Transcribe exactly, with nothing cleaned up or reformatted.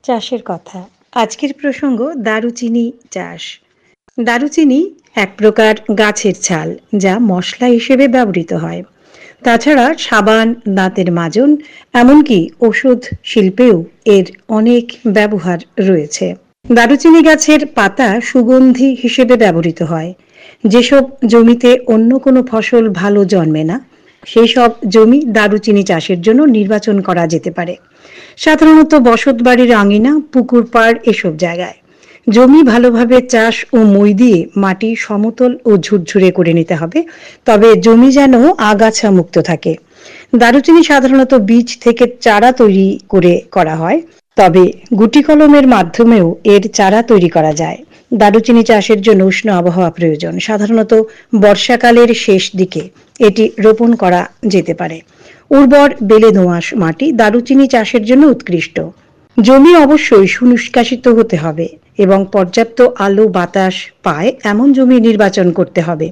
চাষের কথা। আজকের প্রসঙ্গ দারুচিনি চাষ। দারুচিনি এক প্রকার গাছের ছাল, যা মশলা হিসেবে ব্যবহৃত হয়। তাছাড়া সাবান, দাঁতের মাজন, এমনকি ওষুধ শিল্পেও এর অনেক ব্যবহার রয়েছে। দারুচিনি গাছের পাতা সুগন্ধি হিসেবে ব্যবহৃত হয়। যেসব জমিতে অন্য কোনো ফসল ভালো জন্মে না, সেই সব জমি দারুচিনি চাষের জন্য নির্বাচন করা যেতে পারে। সাধারণত বসতবাড়ির আঙিনা, পুকুর পাড় এসব জায়গায়। জমি ভালোভাবে চাষ ও মই দিয়ে মাটি সমতল ও ঝুরঝুরে করে নিতে হবে, তবে জমি যেন আগাছা মুক্ত থাকে। দারুচিনি সাধারণত বীজ থেকে চারা তৈরি করে করা হয়, তবে গুটি কলমের মাধ্যমেও এর চারা তৈরি করা যায়। দারুচিনি চাষের জন্য উষ্ণ আবহাওয়া প্রয়োজন। সাধারণত বর্ষাকালের শেষ দিকে এটি রোপণ করা যেতে পারে। উর্বর বেলে দোআঁশ মাটি দারুচিনি চাষের জন্য উৎকৃষ্ট। জমি অবশ্যই সুনিষ্কাশিত হতে হবে এবং পর্যাপ্ত আলো বাতাস পায় এমন জমি নির্বাচন করতে হবে।